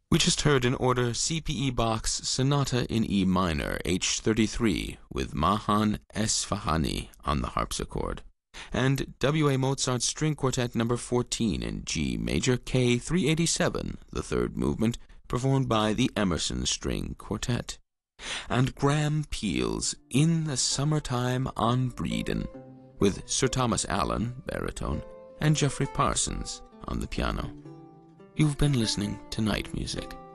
We just heard an order CPE Bach's Sonata in E minor, H33, with Mahan Esfahani on the harpsichord, and W.A. Mozart's String Quartet No. 14 in G major, K387, the third movement, performed by the Emerson String Quartet, and Graham Peel's In the Summertime on Bredon, with Sir Thomas Allen, baritone, and Geoffrey Parsons on the piano. You've been listening to Night Music.